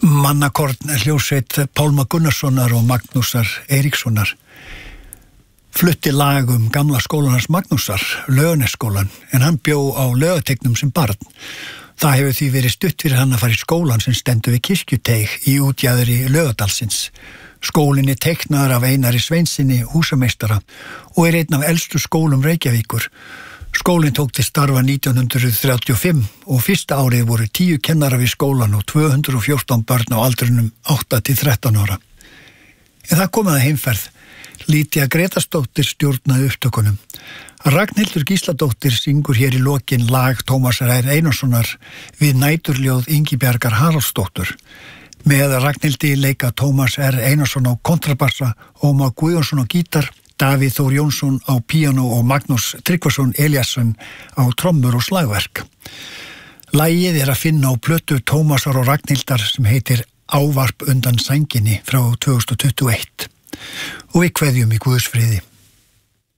Mannakorn hljómsveit Pálma Gunnarssonar og Magnúsar Eiríkssonar flutti lag gamla skólan hans Magnúsar, Laugarnesskólan, en hann bjó á Laugategnum sem barn. Það hefur því verið stutt fyrir hann að fara í skólan sem stendur við Kirkjuteig í útjaðri Laugadalsins. Skólinn teiknaður af Einari Sveinsinni, húsameistara, og einn af elstu skólum Reykjavíkur. Skólinn tók til starfa 1935 og fyrsta árið voru 10 kennarar við skólan og 214 börn á aldrinum 8 til 13 ára. En það kom að heimferð. Lítja Gretarsdóttir stjórnaði upptökunum. Ragnhildur Gísladóttir syngur hér í lokin lag Tómasar R. Einarssonar við næturljóð Ingibjargar Haraldsdóttur. Með Ragnhildi leika Tómas R. Einarsson á kontrabassa, Ómar Guðjónsson á gítar, Davíð Þór Jónsson á píanó og Magnús Tryggvason Eliasson á trommur og slagverk. Lagið að finna á plötu Tómasar og Ragnhildar sem heitir Ávarp undan sænginni frá 2021. Og við kveðjum í Guðs friði.